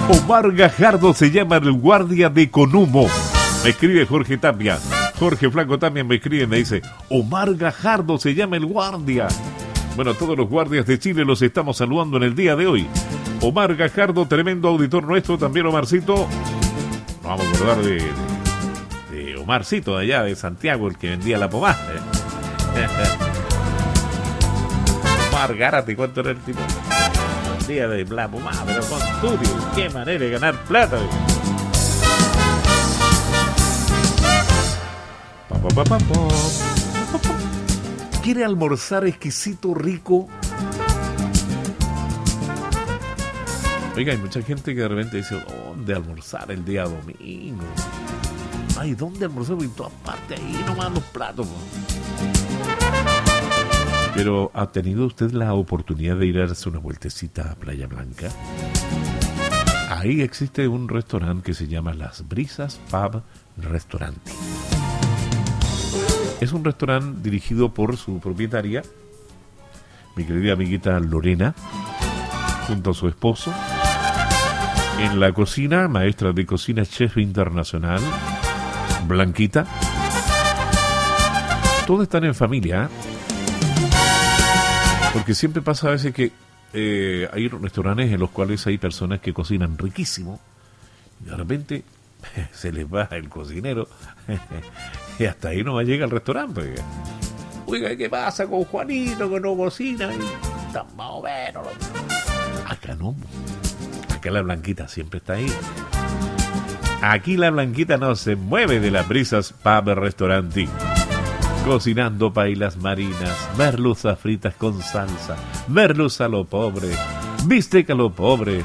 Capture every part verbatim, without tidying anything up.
Omar Gajardo se llama el guardia de Conumo. Me escribe Jorge Tapia. Jorge Flaco también me escribe y me dice, Omar Gajardo se llama el guardia. Bueno, todos los guardias de Chile los estamos saludando en el día de hoy. Omar Gajardo, tremendo auditor nuestro, también Omarcito. Nos vamos a acordar de, de, de Omarcito de allá de Santiago, el que vendía la pomada. Omar Gárate, ¿cuánto era el tipo? El día de la pomada, pero con tuyo, qué manera de ganar plata. Pa, pa, pa, pa, pa. ¿Quiere almorzar exquisito, rico? Oiga, hay mucha gente que de repente dice, ¿dónde almorzar el día domingo? Ay, ¿dónde almorzar? En todas partes, ahí nomás los platos. Pero, ¿ha tenido usted la oportunidad de ir a darse una vueltecita a Playa Blanca? Ahí existe un restaurante que se llama Las Brisas Pub Restaurante. Es un restaurante dirigido por su propietaria, mi querida amiguita Lorena, junto a su esposo. En la cocina, maestra de cocina, chef internacional, Blanquita. Todos están en familia, ¿eh? Porque siempre pasa a veces que eh, hay restaurantes en los cuales hay personas que cocinan riquísimo y de repente se les va el cocinero y hasta ahí no va a llegar al restaurante. Oiga, ¿qué pasa con Juanito que no cocina? Está más o menos. Acá no. Acá la Blanquita siempre está ahí. Aquí la Blanquita no se mueve de Las Brisas Pub Restaurante. Cocinando pailas marinas, merluzas fritas con salsa, merluza a lo pobre, bistec a lo pobre,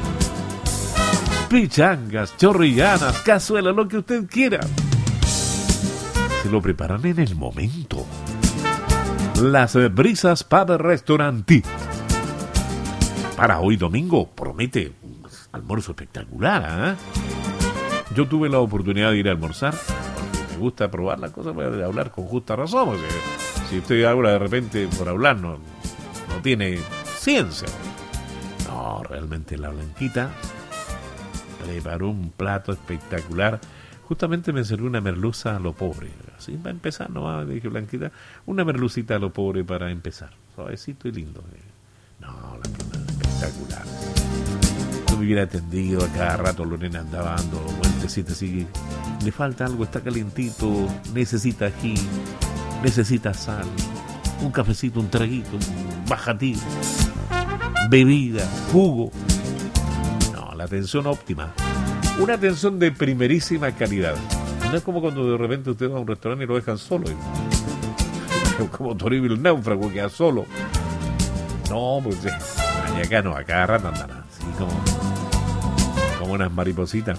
pichangas, chorrillanas, cazuela, lo que usted quiera. Se lo preparan en el momento. Las Brisas Pub Restaurante. Para hoy domingo promete un almuerzo espectacular, ¿eh? Yo tuve la oportunidad de ir a almorzar. Me gusta probar las cosas, voy a hablar con justa razón, porque si usted habla de repente por hablar no, no tiene ciencia. No, realmente la Blanquita preparó un plato espectacular. Justamente me sirvió una merluza a lo pobre. Así va a empezar, ¿no? Dije, Blanquita, una merlucita a lo pobre para empezar. Suavecito y lindo. No, la plata espectacular. Yo me hubiera atendido a cada rato, Lorena andaba dando vueltecitas así. Le falta algo, está calientito, necesita ají, necesita sal, un cafecito, un traguito, un bajatito, bebida, jugo. No, la atención óptima. Una atención de primerísima calidad. No es como cuando de repente usted va a un restaurante y lo dejan solo. Como Toribio el náufrago, queda solo. No, pues y acá no, acá cada rato andan así como, como unas maripositas.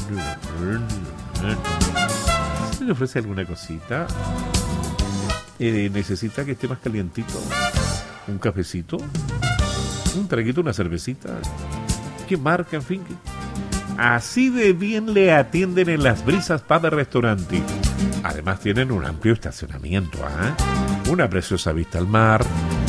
¿Se le ofrece alguna cosita? Eh, ¿Necesita que esté más calientito? ¿Un cafecito? ¿Un traguito, una cervecita? ¿Qué marca? En fin, ¿qué? Así de bien le atienden en Las Brisas Pub Restaurante. Además tienen un amplio estacionamiento, ¿eh? Una preciosa vista al mar,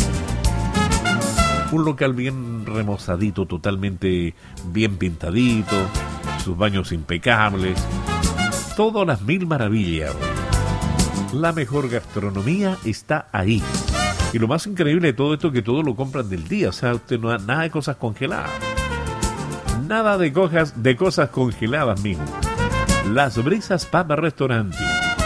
un local bien remozadito, totalmente bien pintadito, sus baños impecables, todas las mil maravillas. La mejor gastronomía está ahí. Y lo más increíble de todo esto es que todo lo compran del día, o sea, usted no da nada de cosas congeladas. Nada de cosas, de cosas congeladas, mijo. Las Brisas Pub Restaurante.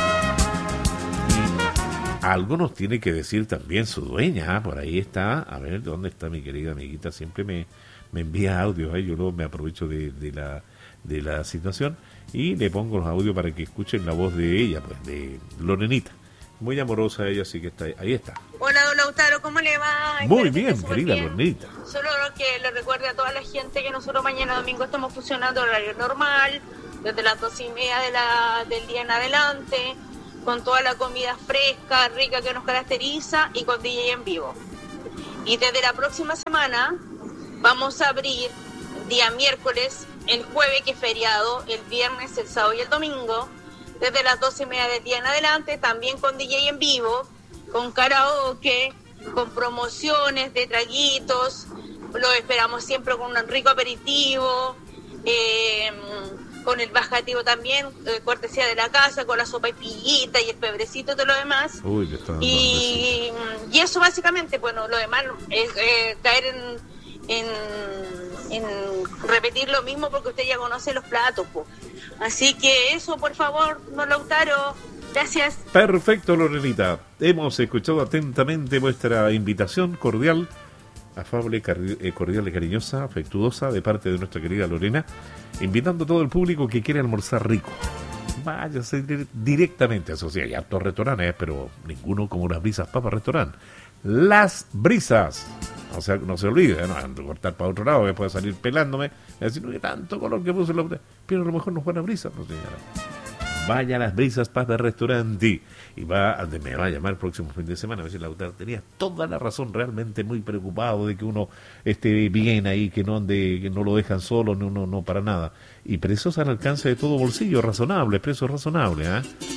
Y algo nos tiene que decir también su dueña, ¿eh? Por ahí está. A ver, ¿dónde está mi querida amiguita? Siempre me, me envía audios, ¿eh? Yo luego me aprovecho de, de, la, de la situación y le pongo los audios para que escuchen la voz de ella, pues, de Lorenita. Muy amorosa ella, sí que está ahí. Ahí está. Hola, don Lautaro, ¿cómo le va? Muy bien, querida Lorenita. Solo que le recuerde a toda la gente que nosotros mañana domingo estamos funcionando horario normal, desde las dos y media de la, del día en adelante, con toda la comida fresca, rica que nos caracteriza y con D J en vivo. Y desde la próxima semana vamos a abrir día miércoles, el jueves que es feriado, el viernes, el sábado y el domingo, desde las dos y media del día en adelante, también con D J en vivo, con karaoke, con promociones de traguitos. Lo esperamos siempre con un rico aperitivo, eh, con el bajativo también, eh, cortesía de la casa, con la sopa y pillita y el pebrecito y todo lo demás. Uy, le está dando y, y eso básicamente, bueno, lo demás es eh, caer en, en, en repetir lo mismo porque usted ya conoce los platos, po. Así que eso, por favor, don Lautaro, gracias. Perfecto, Lorenita. Hemos escuchado atentamente vuestra invitación cordial, afable, cordial y cariñosa, afectuosa de parte de nuestra querida Lorena, invitando a todo el público que quiere almorzar rico. Váyase directamente, eso sí, hay hartos restaurantes, pero ninguno como Las Brisas Papas Restaurant. Las Brisas. O sea, no se olvide, no, ando a cortar para otro lado, que puede salir pelándome, y decir, no hay tanto color que puse la otra. Pero a lo mejor no fue una brisa, no señora. Vaya a Las Brisas Papas Restaurant y va a, me va a llamar el próximo fin de semana. A ver si Lautaro tenía toda la razón, realmente muy preocupado de que uno esté bien ahí, que no ande, que no lo dejan solo, no, no, no para nada. Y precios al alcance de todo bolsillo, razonable, precios razonables, ¿eh?